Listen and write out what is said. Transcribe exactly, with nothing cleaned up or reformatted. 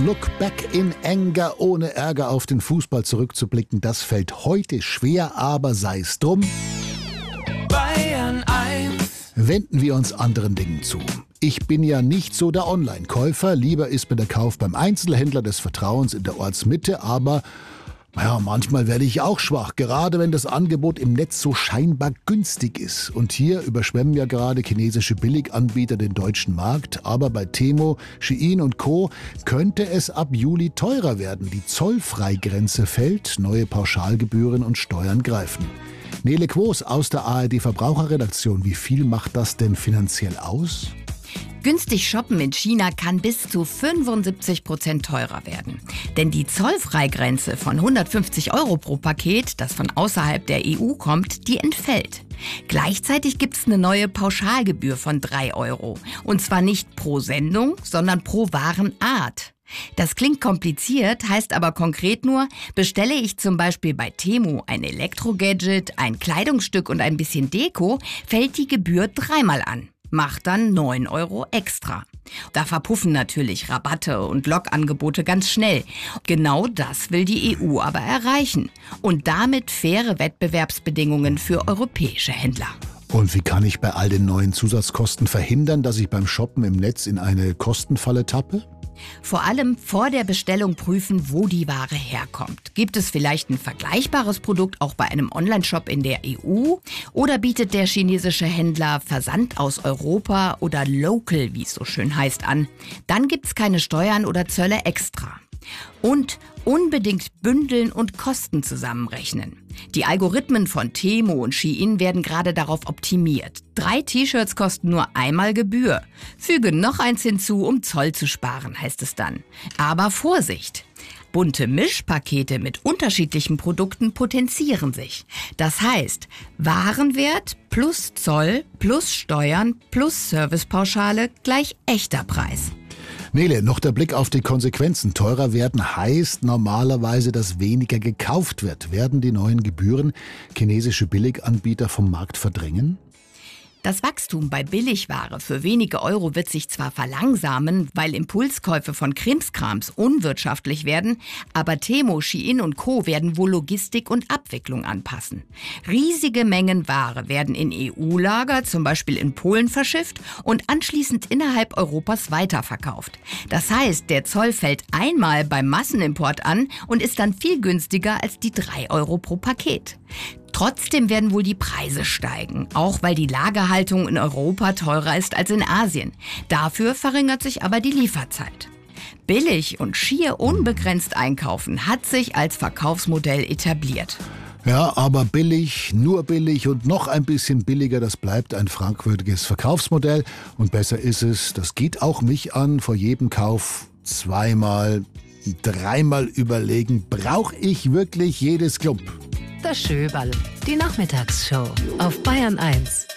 Look back in anger, ohne Ärger auf den Fußball zurückzublicken, das fällt heute schwer, aber sei's drum. Bayern eins. Wenden wir uns anderen Dingen zu. Ich bin ja nicht so der Online-Käufer, lieber ist mir der Kauf beim Einzelhändler des Vertrauens in der Ortsmitte, aber ja, manchmal werde ich auch schwach, gerade wenn das Angebot im Netz so scheinbar günstig ist. Und hier überschwemmen ja gerade chinesische Billiganbieter den deutschen Markt. Aber bei Temu, Shein und Co. könnte es ab Juli teurer werden. Die Zollfreigrenze fällt, neue Pauschalgebühren und Steuern greifen. Nele Quos aus der A R D Verbraucherredaktion. Wie viel macht das denn finanziell aus? Günstig shoppen in China kann bis zu fünfundsiebzig Prozent teurer werden. Denn die Zollfreigrenze von hundertfünfzig Euro pro Paket, das von außerhalb der E U kommt, die entfällt. Gleichzeitig gibt es eine neue Pauschalgebühr von drei Euro. Und zwar nicht pro Sendung, sondern pro Warenart. Das klingt kompliziert, heißt aber konkret nur, bestelle ich zum Beispiel bei Temu ein Elektrogadget, ein Kleidungsstück und ein bisschen Deko, fällt die Gebühr dreimal an. Macht dann neun Euro extra. Da verpuffen natürlich Rabatte und Lockangebote ganz schnell. Genau das will die E U aber erreichen. Und damit faire Wettbewerbsbedingungen für europäische Händler. Und wie kann ich bei all den neuen Zusatzkosten verhindern, dass ich beim Shoppen im Netz in eine Kostenfalle tappe? Vor allem vor der Bestellung prüfen, wo die Ware herkommt. Gibt es vielleicht ein vergleichbares Produkt auch bei einem Onlineshop in der E U? Oder bietet der chinesische Händler Versand aus Europa oder Local, wie es so schön heißt, an? Dann gibt es keine Steuern oder Zölle extra. Und unbedingt bündeln und Kosten zusammenrechnen. Die Algorithmen von Temu und Shein werden gerade darauf optimiert. Drei T-Shirts kosten nur einmal Gebühr. Füge noch eins hinzu, um Zoll zu sparen, heißt es dann. Aber Vorsicht! Bunte Mischpakete mit unterschiedlichen Produkten potenzieren sich. Das heißt, Warenwert plus Zoll plus Steuern plus Servicepauschale gleich echter Preis. Nele, noch der Blick auf die Konsequenzen. Teurer werden heißt normalerweise, dass weniger gekauft wird. Werden die neuen Gebühren chinesische Billiganbieter vom Markt verdrängen? Das Wachstum bei Billigware für wenige Euro wird sich zwar verlangsamen, weil Impulskäufe von Krimskrams unwirtschaftlich werden, aber Temu, Shein und Co. werden wohl Logistik und Abwicklung anpassen. Riesige Mengen Ware werden in E U-Lager, zum Beispiel in Polen, verschifft und anschließend innerhalb Europas weiterverkauft. Das heißt, der Zoll fällt einmal beim Massenimport an und ist dann viel günstiger als die drei Euro pro Paket. Trotzdem werden wohl die Preise steigen, auch weil die Lagerhaltung in Europa teurer ist als in Asien. Dafür verringert sich aber die Lieferzeit. Billig und schier unbegrenzt einkaufen hat sich als Verkaufsmodell etabliert. Ja, aber billig, nur billig und noch ein bisschen billiger, das bleibt ein fragwürdiges Verkaufsmodell. Und besser ist es, das geht auch mich an, vor jedem Kauf zweimal, dreimal überlegen, brauche ich wirklich jedes Klump? Das Schöberl, die Nachmittagsshow auf Bayern eins.